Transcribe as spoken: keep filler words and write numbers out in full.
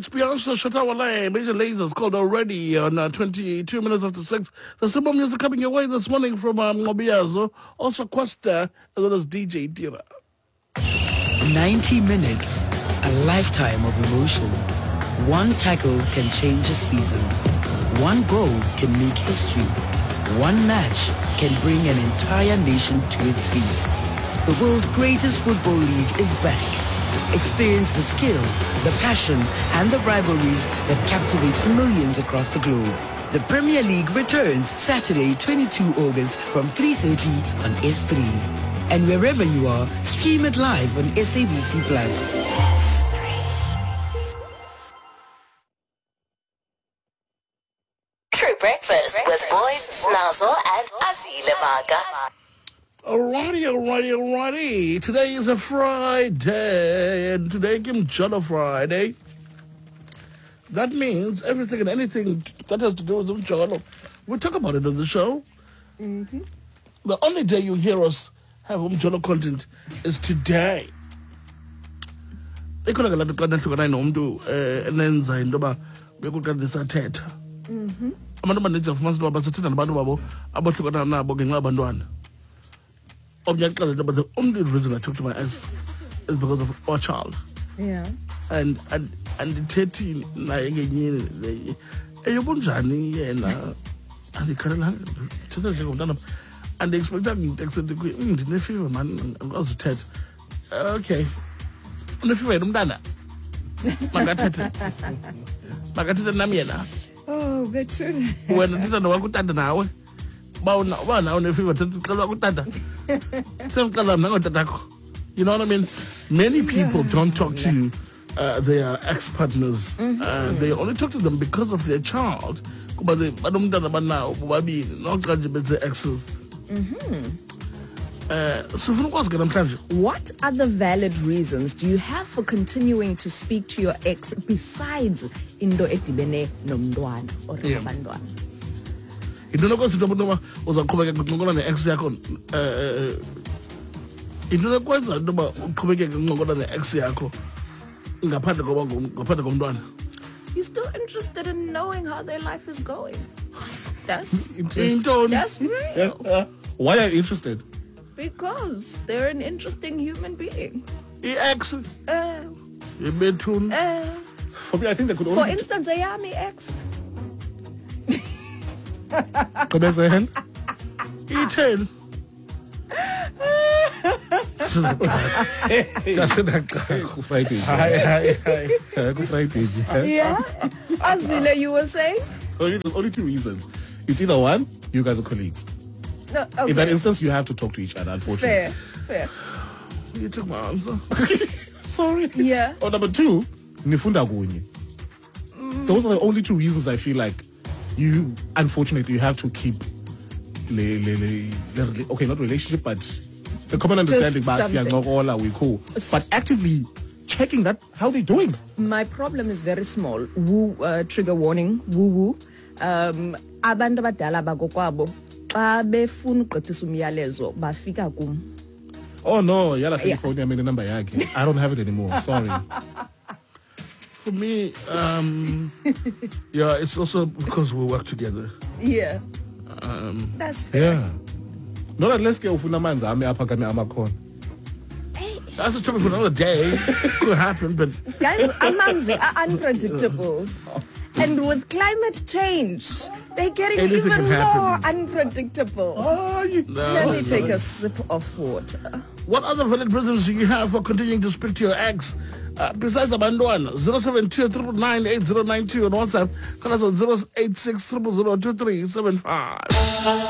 It's Beyonce Shatawale, Major Lasers called already on uh, twenty-two minutes after six. The simple music coming your way this morning from um, Ngobiazo, also Questa, as well as D J Dira. ninety minutes, a lifetime of emotion. One tackle can change a season. One goal can make history. One match can bring an entire nation to its feet. The world's greatest football league is back. Experience the skill, the passion, and the rivalries that captivate millions across the globe. The Premier League returns Saturday, twenty-second of August from three thirty on S three. And wherever you are, stream it live on S A B C Plus. S three. True Breakfast with Boys Snazzle and Azile Maga. Alrighty, alrighty, alrighty. Today is a Friday, and today Kim Jollo Friday. That means everything and anything that has to do with Jollo, we talk about it on the show. Mm-hmm. The only day you hear us have Jollo content is today. Ikhona ke lanto xa nahlukana nomntu enenza into ba bekuqala ndisathetha. Mhm. Abantu abaninzi afumanisa uba basathetha nabantu babo abohlukana nabo ngenxa yabantwana. The only reason I talk to my ex is because of our child. Yeah. And and and the thirteen naye ngenyini eyobunjani yena andikhalela thetha njengomntana and expecta ngitext ukuthi ndine fever man ngazithetha. Okay. Une fever umntana. Makathethe. Makathethe nami yena. Oh, Bethuna. Wena thetha nowakho utata nawe. Bawuna bana une fever thetha utata. You know what I mean? Many people don't talk to uh, their ex-partners. Mm-hmm. Uh, they only talk to them because of their child. But they don't know now. Not their exes. What other valid reasons do you have for continuing to speak to your ex besides Indo Etibene Nomdwan or Rabandwan? You don't know what to do, but was coming to ex yakon. You don't know what to do, but coming to ex yako. You're still interested in knowing how their life is going. That's that's real. Why are you interested? Because they're an interesting human being. Ex. Uh, uh, For me, I think they could only. For instance, I am my ex. Come on, say Eaten. Yeah. Azile, you were saying? Only, there's only two reasons. It's either one, you guys are colleagues. No, okay. In that instance, you have to talk to each other, unfortunately. Fair, fair. You took my answer. Sorry. Yeah. Or number two, nifunda kunye. Those are the only two reasons I feel like you, unfortunately, you have to keep le, le, le, le, okay, not relationship, but the common understanding, we cool. But actively checking that how they're doing. My problem is very small. Woo, uh, trigger warning. Woo woo. Um, abantu abadala bakokwabo xa befuna ugqithisa umyalezo bafika kum. Oh no, yala yeah. Phone I made the number yakhe. I don't have it anymore. Sorry. For me, um, yeah, it's also because we work together. Yeah. Um, That's fair. Yeah. Not unless ke ufuna amanzi ami apha kami amakhona. That's a topic for another day. Could happen, but guys, amanzi are unpredictable. And with climate change, they're getting anything even more happen. unpredictable. Oh, you no, Let me no. take a sip of water. What other valid reasons do you have for continuing to speak to your ex? Uh, besides the Bandwan, zero seven two, nine nine eight zero nine two on WhatsApp. Call us on zero eight six, zero zero zero two three seven five.